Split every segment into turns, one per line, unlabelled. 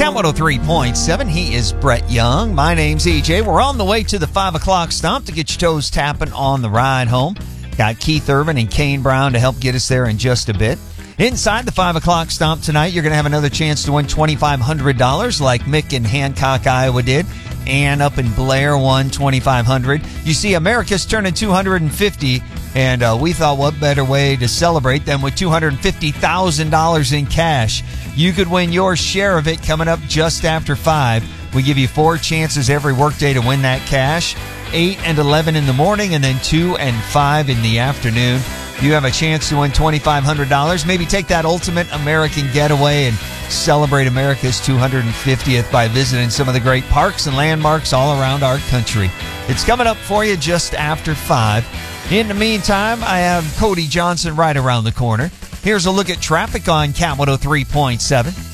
Cat 103.7. He is Brett Young. My name's EJ. We're on the way to the 5 o'clock stomp to get your toes tapping on the ride home. Got Keith Urban and Kane Brown to help get us there in just a bit. Inside the 5 o'clock stomp tonight, you're going to have another chance to win $2,500 like Mick in Hancock, Iowa did. And up in Blair won $2,500. You see, America's turning 250, and we thought what better way to celebrate than with $250,000 in cash. You could win your share of it coming up just after 5. We give you 4 chances every workday to win that cash, 8 and 11 in the morning, and then 2 and 5 in the afternoon. You have a chance to win $2,500. Maybe take that ultimate American getaway and celebrate America's 250th by visiting some of the great parks and landmarks all around our country. It's coming up for you just after 5. In the meantime, I have Cody Johnson right around the corner. Here's a look at traffic on Cat 103.7.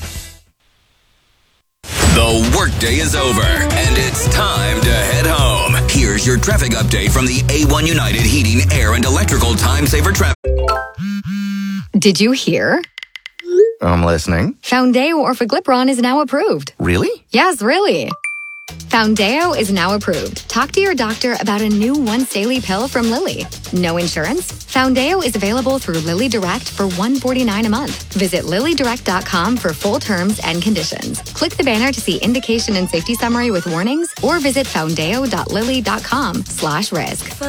The workday is over, and it's time to head home. Here's your traffic update from the A1 United Heating, Air, and Electrical Time Saver Traffic.
Did you hear?
I'm listening.
Foundeo Orforglipron is now approved.
Really?
Yes, really. Foundeo is now approved. Talk to your doctor about a new once-daily pill from Lilly. No insurance? Foundeo is available through Lilly Direct for $149 a month. Visit LillyDirect.com for full terms and conditions. Click the banner to see indication and safety summary with warnings, or visit foundeo.lilly.com/risk.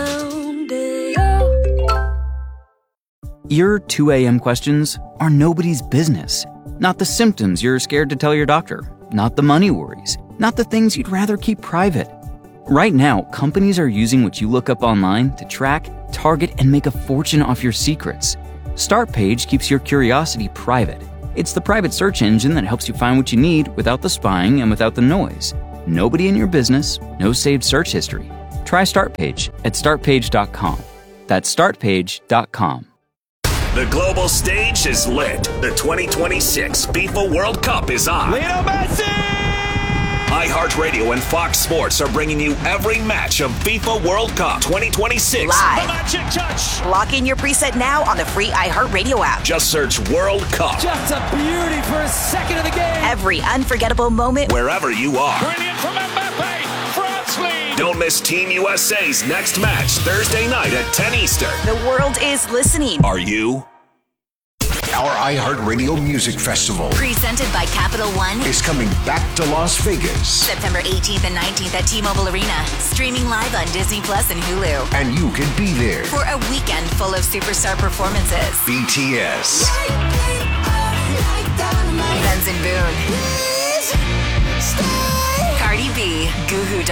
Your 2 a.m. questions are nobody's business. Not the symptoms you're scared to tell your doctor. Not the money worries. Not the things you'd rather keep private. Right now, companies are using what you look up online to track, target, and make a fortune off your secrets. Startpage keeps your curiosity private. It's the private search engine that helps you find what you need without the spying and without the noise. Nobody in your business, no saved search history. Try Startpage at startpage.com. That's startpage.com.
The global stage is lit. The 2026 FIFA World Cup is on.
Lionel Messi!
iHeartRadio and Fox Sports are bringing you every match of FIFA World Cup 2026.
Live. The magic touch.
Lock in your preset now on the free iHeartRadio app.
Just search World Cup.
Just a beauty for a second of the game.
Every unforgettable moment.
Wherever you are.
Brilliant from Mbappe. France lead.
Don't miss Team USA's next match Thursday night at 10 Eastern.
The world is listening.
Are you?
Our iHeartRadio Music Festival,
presented by Capital One,
is coming back to Las Vegas.
September 18th and 19th at T-Mobile Arena. Streaming live on Disney Plus and Hulu.
And you can be there
for a weekend full of superstar performances.
BTS,
Benson Boone, Cardi B, Goo Goo